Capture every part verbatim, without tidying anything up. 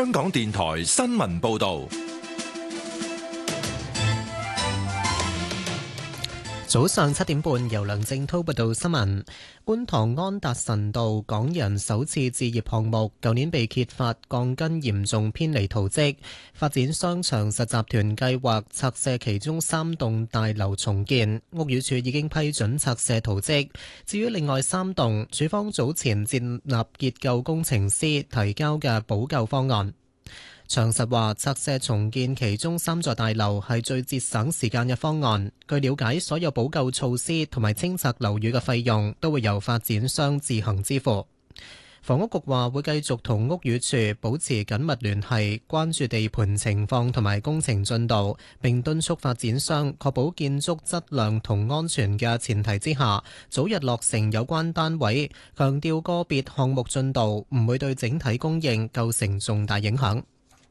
香港電台新聞報道。 早上七點半，由梁正濤報道新聞。觀塘安達臣道港人首次置業項目，舊年被揭發鋼筋嚴重偏離圖則，發展商長實集團計劃拆卸其中三棟大樓重建，屋宇署已經批准拆卸圖則。至於另外三棟，署方早前接納結構工程師提交嘅補救方案。長實話拆卸重建其中三座大樓係最節省時間嘅方案。據了解，所有補救措施同埋清拆樓宇嘅費用都會由發展商自行支付。房屋局話會繼續同屋宇署保持緊密聯繫，關注地盤情況同埋工程進度，並敦促發展商確保建築質量同安全嘅前提之下，早日落成有關單位。強調個別項目進度唔會對整體供應構成重大影響。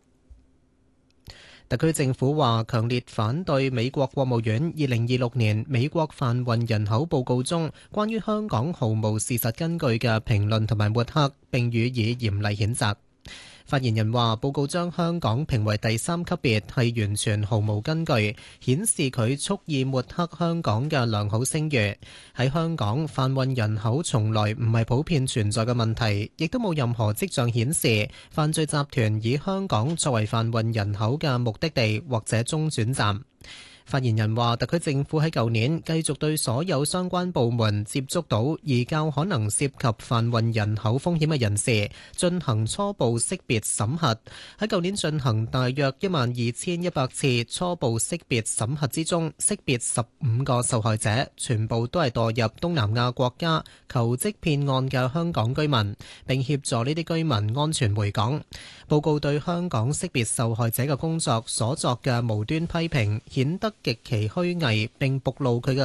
特區政府話強烈反對美國國務院二零二六年美國販運人口報告中關於香港毫無事實根據嘅評論同埋抹黑，並予以嚴厲譴責。發言人話報告將香港評為第三級別係完全毫無根據，顯示佢蓄意抹黑香港嘅良好聲譽。喺香港販運人口從來唔係普遍存在嘅問題，亦都冇任何跡象顯示犯罪集團以香港作為販運人口嘅目的地或者中轉站。發言人話特區政府喺舊年繼續對所有相關部門接觸到而較可能涉及販運人口風險嘅人士進行初步識別審核。喺舊年進行大約一萬二千一百次初步識別審核之中，識別十五個受害者，全部都係墮入東南亞國家求職騙案嘅香港居民，並協助呢啲居民安全回港。報告對香港識別受害者嘅工作所作嘅無端批評顯得極其虛偽，並暴露佢嘅